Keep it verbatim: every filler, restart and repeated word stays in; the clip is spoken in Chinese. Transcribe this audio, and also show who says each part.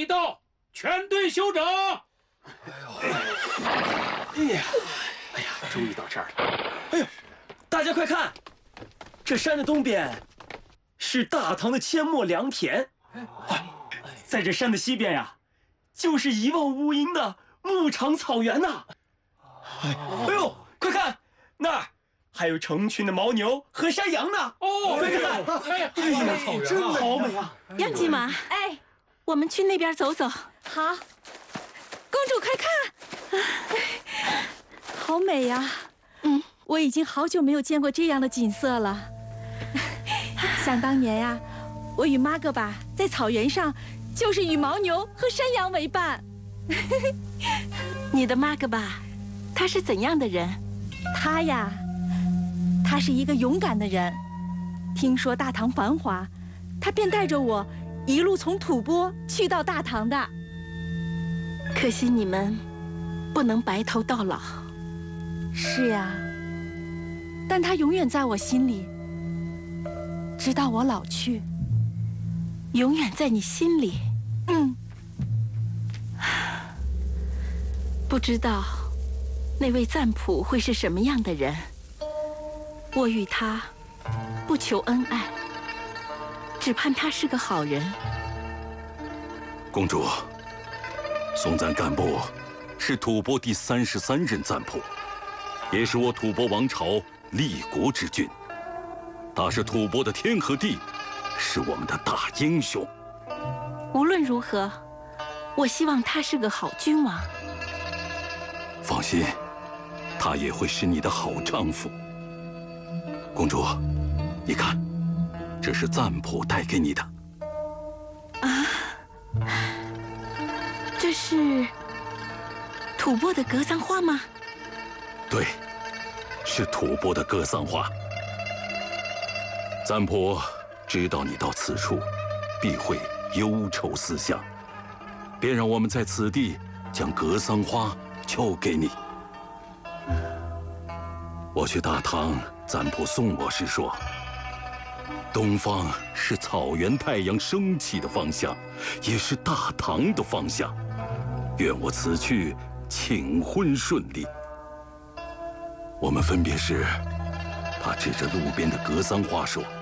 Speaker 1: 已到，全队休整。
Speaker 2: 哎呀，哎呀，终于到这儿了！
Speaker 3: 哎呦，大家快看，这山的东边是大唐的阡陌良田，在这山的西边呀，就是一望无垠的牧场草原呐。哎呦，快看那儿！还有成群的牦牛和山羊呢！
Speaker 1: 哦，
Speaker 3: 快看，
Speaker 1: 哎呀，
Speaker 2: 哎呀，草原
Speaker 3: 真好美啊！
Speaker 4: 杨吉玛，哎，我们去那边走走。好，公主快看，好美呀！嗯，我已经好久没有见过这样的景色了。想当年呀，我与玛格巴在草原上，就是与牦牛和山羊为伴。你的玛格巴，他是怎样的人？他呀。他是一个勇敢的人，听说大唐繁华，他便带着我一路从吐蕃去到大唐的。可惜你们不能白头到老。是呀，但他永远在我心里，直到我老去。永远在你心里。嗯。不知道那位赞普会是什么样的人。我与他不求恩爱，只盼他是个好人。
Speaker 5: 公主，松赞干布是吐蕃第三十三任赞普，也是我吐蕃王朝立国之君。他是吐蕃的天和地，是我们的大英雄。
Speaker 4: 无论如何，我希望他是个好君王。
Speaker 5: 放心，他也会是你的好丈夫。公主，你看，这是赞普带给你的。
Speaker 4: 啊，这是吐蕃的格桑花吗？
Speaker 5: 对，是吐蕃的格桑花。赞普知道你到此处，必会忧愁思乡，便让我们在此地将格桑花交给你。我去大唐，赞普送我时说，东方是草原太阳升起的方向，也是大唐的方向。愿我此去请婚顺利。我们分别时，他指着路边的格桑花说。